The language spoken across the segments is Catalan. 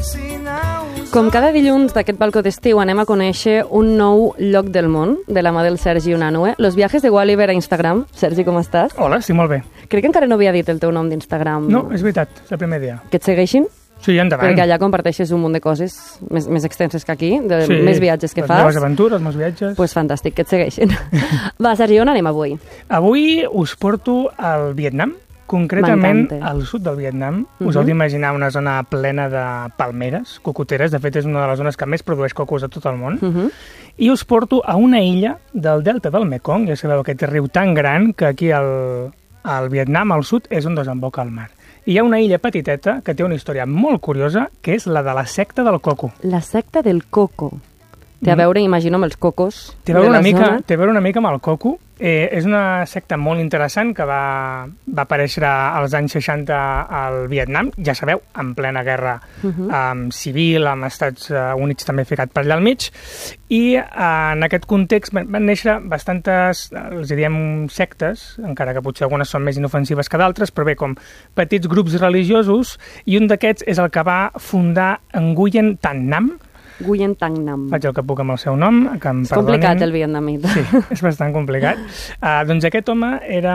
Com cada dilluns d'aquest balcó d'estiu anem a conèixer un nou lloc del món de la mà del Sergi Unanue. Los viajes de Gulliver a Instagram. Sergi, com estàs? Hola, estic molt bé. Crec que encara no havia dit el teu nom d'Instagram. No, és veritat, és el primer dia. Que et segueixin? Sí, endavant. Perquè allà comparteixes un munt de coses més extenses que aquí, més viatges que fas. Les meves aventures, els meus viatges. Doncs pues fantàstic, que et segueixin. Va, Sergi, on anem avui? Avui us porto al Vietnam, concretament al sud del Vietnam. Us heu d'imaginar una zona plena de palmeres, cocoteres. De fet, és una de les zones que més produeix cocos a tot el món. I us porto a una illa del delta del Mekong. Ja sabeu, aquest riu tan gran que aquí al Vietnam, al sud, és on desemboca el mar. I hi ha una illa petiteta que té una història molt curiosa, que és la de la secta del coco. La secta del coco. Té a veure, imagino, amb els cocos de la zona. Té a veure una mica amb el coco. És una secta molt interessant que va aparèixer als anys 60 al Vietnam, ja sabeu, en plena guerra civil, amb Estats Units també ficat per allà al mig, i en aquest context van néixer bastantes, els diem sectes, encara que potser algunes són més inofensives que d'altres, però bé, com petits grups religiosos, i un d'aquests és el que va fundar Nguyen Thanh Nam. Nguyen Thanh Nam. Faig el que puc amb el seu nom, que em perdonin. És complicat el vietnamit. Sí, és bastant complicat. Doncs aquest home era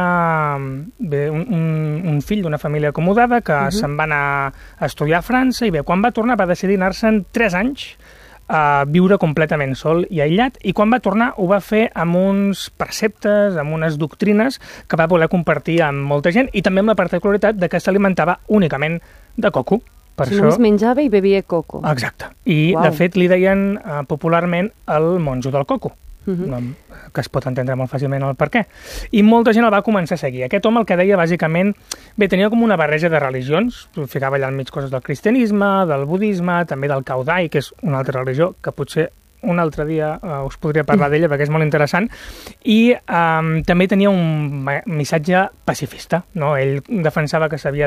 un fill d'una família acomodada que se'n va anar a estudiar a França i bé, quan va tornar va decidir anar-se'n 3 anys a viure completament sol i aïllat, i quan va tornar ho va fer amb uns preceptes, amb unes doctrines que va voler compartir amb molta gent, i també amb la particularitat de que s'alimentava únicament de coco. Només menjava i bevia coco. Exacte. I, de fet, li deien popularment el monjo del coco, que es pot entendre molt fàcilment el per què. I molta gent el va començar a seguir. Aquest home el que deia, bàsicament, tenia com una barreja de religions, ficava allà al mig coses del cristianisme, del budisme, també del caudai, que és una altra religió, que potser un altre dia us podria parlar d'ella perquè és molt interessant, i també tenia un missatge pacifista, no? Ell defensava que s'havia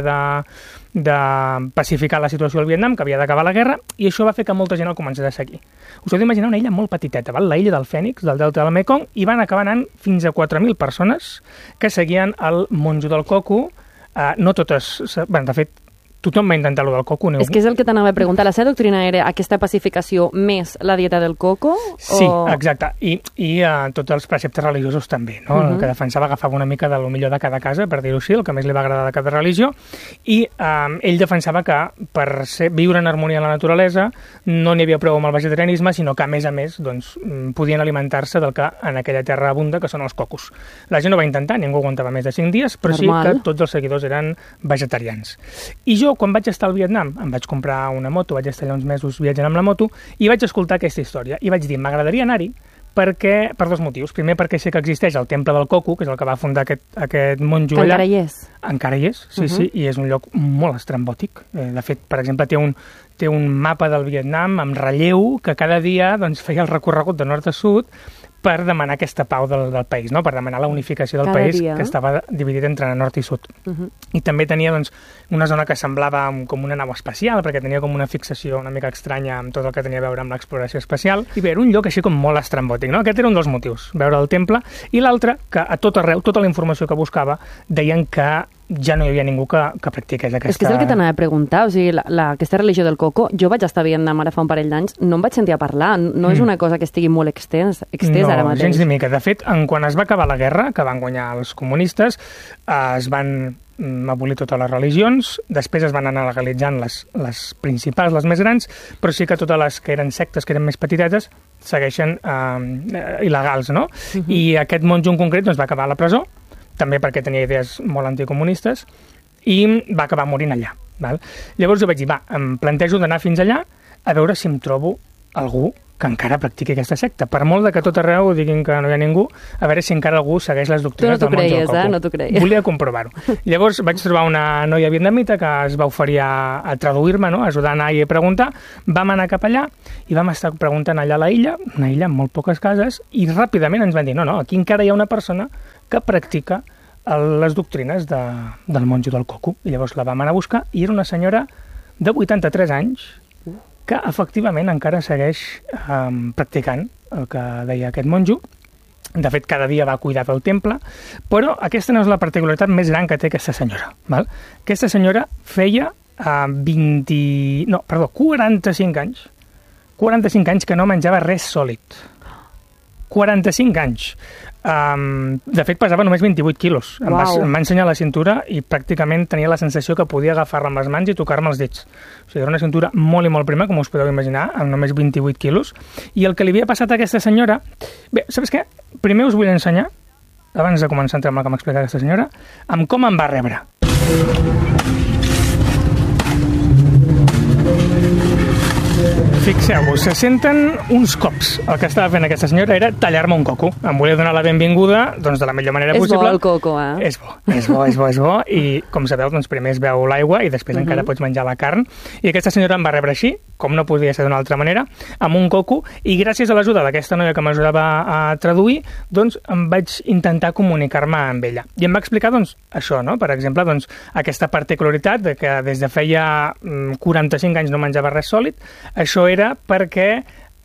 de pacificar la situació al Vietnam, que havia d'acabar la guerra, i això va fer que molta gent el començés a seguir. Us heu d'imaginar una illa molt petiteta, la illa del Fènix, del delta del Mekong, i van acabar anant fins a 4.000 persones que seguien el monjo del coco. No totes, de fet, tothom va intentar lo del coco. És que és el que t'anava a preguntar. La seva doctrina era aquesta pacificació més la dieta del coco? Sí, exacte. I tots els preceptes religiosos també, no? El que defensava agafava una mica de lo millor de cada casa, per dir-ho així, el que més li va agradar de cada religió, i ell defensava que per viure en harmonia amb la naturalesa no n'hi havia prou amb el vegetarianisme, sinó que, a més, doncs, podien alimentar-se del que en aquella terra abunda, que són els cocos. La gent ho va intentar, ningú aguantava més de 5 dies, però sí que tots els seguidors eren vegetarians. I jo, quan vaig estar al Vietnam, em vaig comprar una moto, vaig estar allà uns mesos viatjant amb la moto, i vaig escoltar aquesta història. I vaig dir, m'agradaria anar-hi per 2 motius. Primer, perquè sé que existeix el Temple del Coco, que és el que va fundar aquest monjo allà. Encara hi és? Encara hi és, sí, i és un lloc molt estrambòtic. De fet, per exemple, té un mapa del Vietnam amb relleu que cada dia feia el recorregut de nord a sud per demanar aquesta pau del país, no? Per demanar la unificació del país, que estava dividit entre nord i sud. I també tenia una zona que semblava com una nau espacial, perquè tenia com una fixació una mica estranya amb tot el que tenia a veure amb l'exploració espacial. I bé, era un lloc així com molt estrambòtic, no? Aquest era un dels motius, veure el temple. I l'altre, que a tot arreu, tota la informació que buscava, deien que ja no hi havia ningú que practiqués aquesta... És que és el que t'anava a preguntar, o sigui, aquesta religió del coco, jo vaig estar a Vietnam ara fa un parell d'anys, no em vaig sentir a parlar, no és una cosa que estigui molt extesa ara mateix. No, gens ni mica. De fet, quan es va acabar la guerra, que van guanyar els comunistes, es van abolir totes les religions, després es van anar legalitzant les principals, les més grans, però sí que totes les que eren sectes, que eren més petitetes, segueixen il·legals, no? I aquest monjo en concret va acabar a la presó, també perquè tenia idees molt anticomunistes, i va acabar morint allà. Llavors jo vaig dir, em plantejo d'anar fins allà a veure si em trobo algú que encara practiqui aquesta secta. Per molt que tot arreu diguin que no hi ha ningú, a veure si encara algú segueix les doctrines del monjo del coco. No t'ho creies. Volia comprovar-ho. Llavors vaig trobar una noia vietnamita que es va oferir a traduir-me, no? A ajudar a anar i a preguntar. Vam anar cap allà i vam estar preguntant allà a la illa, una illa amb molt poques cases, i ràpidament ens van dir, no, aquí encara hi ha una persona que practica les doctrines del monjo del coco. I llavors la vam anar a buscar i era una senyora de 83 anys que efectivament encara segueix practicant el que deia aquest monjo. De fet, cada dia va cuidar del temple, però aquesta no és la particularitat més gran que té aquesta senyora. Aquesta senyora feia 45 anys. 45 anys que no menjava res sòlid. 45 anys. De fet, pesava només 28 quilos. Em va ensenyar la cintura i pràcticament tenia la sensació que podia agafar-la amb les mans i tocar-me els dits. O sigui, era una cintura molt i molt prima, com us podeu imaginar, amb només 28 quilos. I el que li havia passat a aquesta senyora... Bé, saps què? Primer us vull ensenyar, abans de començar a entrar amb el que m'explica aquesta senyora, amb com em va rebre. Fixeu-vos, se senten uns cops. El que estava fent aquesta senyora era tallar-me un coco. Em volia donar la benvinguda doncs, de la millor manera possible. És bo el coco, eh? És bo. I, com sabeu, doncs, primer es veu l'aigua i després encara pots menjar la carn. I aquesta senyora em va rebre així, com no podia ser d'una altra manera, amb un coco, i gràcies a l'ajuda d'aquesta noia que m'ajudava a traduir, doncs em vaig intentar comunicar-me amb ella. I em va explicar, doncs, això, no? Per exemple, doncs, aquesta particularitat de que des de feia 45 anys no menjava res sòlid. Això era perquè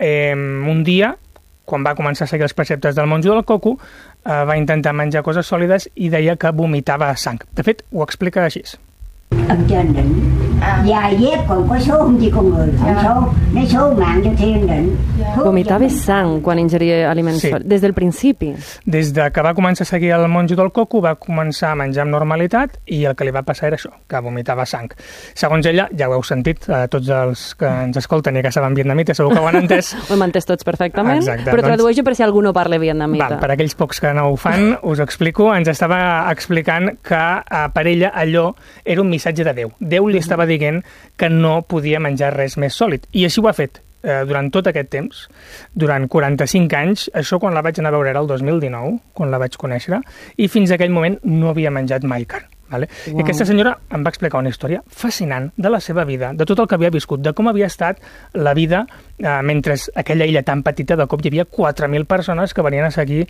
un dia, quan va començar a seguir els preceptes del monjo del coco, va intentar menjar coses sòlides i deia que vomitava sang. De fet, ho explica així. Ở trên đỉnh dài dép còn có số không chỉ con người không số lấy số mạng cho thiên đỉnh. Vomitava sang quan ingeria aliments sòlids, des del principi. Des de que va començar a seguir el monjo del coco va començar a menjar amb normalitat i el que li va passar era això, que vomitava sang. Segons ella, ja ho heu sentit, tots els que ens escolten i que saben vietnamita segur que ho han entès. Ho hem entès tots perfectament. Exacte, però tradueixo per si algú no parla vietnamita. Per aquells pocs que no ho fan, us ho explico. Ens estava explicant que per ella allò era un missatge de Déu. Déu li estava dient que no podia menjar res més sòlid. I així ho ha fet durant tot aquest temps, durant 45 anys. Això quan la vaig anar a veure era el 2019, quan la vaig conèixer, i fins a aquell moment no havia menjat mai carn. Vale? Wow. I aquesta senyora em va explicar una història fascinant de la seva vida, de tot el que havia viscut, de com havia estat la vida mentre aquella illa tan petita, de cop hi havia 4.000 persones que venien a seguir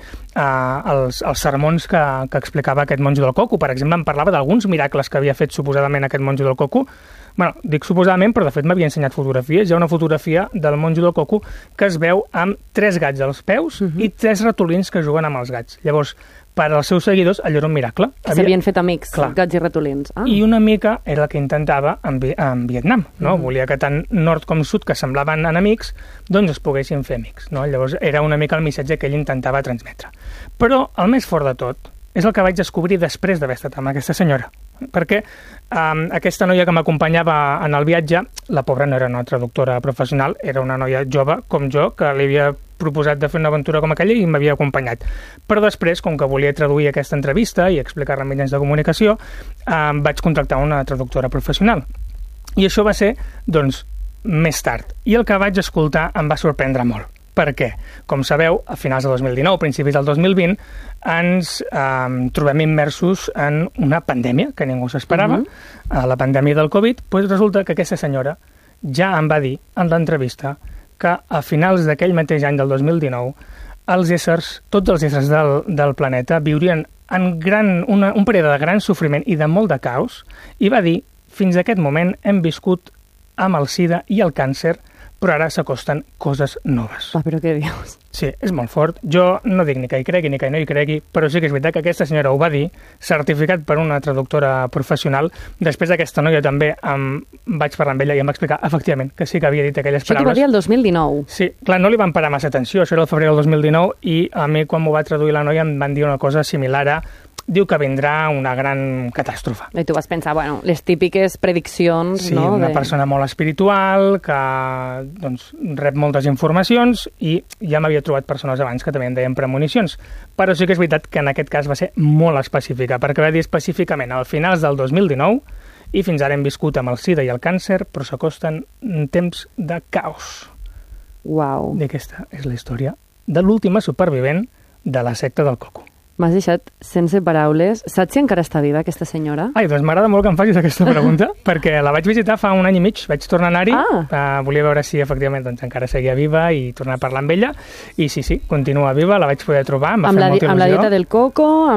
els sermons que explicava aquest monjo del coco. Per exemple, em parlava d'alguns miracles que havia fet suposadament aquest monjo del coco. Bueno, dic suposadament, però de fet m'havia ensenyat fotografies. Hi ha una fotografia del monjo del coco que es veu amb 3 gats als peus i 3 ratolins que juguen amb els gats. Llavors, per als seus seguidors, allò era un miracle. S'havien fet amics, gats i ratolins. I una mica era el que intentava en Vietnam, no? Volia que tant nord com sud, que semblaven enemics, doncs es poguessin fer amics, no? Llavors era una mica el missatge que ell intentava transmetre. Però el més fort de tot és el que vaig descobrir després d'haver estat amb aquesta senyora. Perquè aquesta noia que m'acompanyava en el viatge, la pobra no era una traductora professional, era una noia jove com jo, que li havia proposat de fer una aventura com aquella i m'havia acompanyat. Però després, com que volia traduir aquesta entrevista i explicar-la en mitjans de comunicació, vaig contractar una traductora professional. I això va ser, doncs, més tard. I el que vaig escoltar em va sorprendre molt. Per què? Com sabeu, a finals del 2019, principis del 2020, ens trobem immersos en una pandèmia que ningú s'esperava, la pandèmia del Covid. Doncs resulta que aquesta senyora ja em va dir en l'entrevista que a finals d'aquell mateix any del 2019 els éssers, tots els éssers del planeta viurien en un període de gran sofriment i de molt de caos, i va dir, fins a aquest moment hem viscut amb el SIDA i el càncer, però ara s'acosten coses noves. Però què dius? Sí, és molt fort. Jo no dic ni que hi cregui ni que no hi cregui, però sí que és veritat que aquesta senyora ho va dir, certificat per una traductora professional. Després d'aquesta noia també vaig parlar amb ella i em va explicar, efectivament, que sí que havia dit aquelles paraules. Això t'ho va dir el 2019? Sí, clar, no li van parar massa atenció, això era el febrer del 2019, i a mi, quan m'ho va traduir la noia, em van dir una cosa similar a diu que vindrà una gran catàstrofe. I tu vas pensar, bueno, les típiques prediccions, sí, no? Sí, una persona molt espiritual, que doncs, rep moltes informacions, i ja m'havia trobat persones abans que també em deien premonicions. Però sí que és veritat que en aquest cas va ser molt específica, perquè va dir específicament al finals del 2019, i fins ara hem viscut amb el SIDA i el càncer, però s'acosten temps de caos. Uau. I aquesta és la història de l'última supervivent de la secta del coco. M'has deixat sense paraules. Saps si encara està viva, aquesta senyora? Ai, doncs m'agrada molt que em facis aquesta pregunta, perquè la vaig visitar fa 1 any i mig, vaig tornar a anar-hi, volia veure si efectivament doncs, encara seguia viva i tornar a parlar amb ella, i sí, continua viva, la vaig poder trobar, em va fer molta il·lusió. Amb la dieta del coco,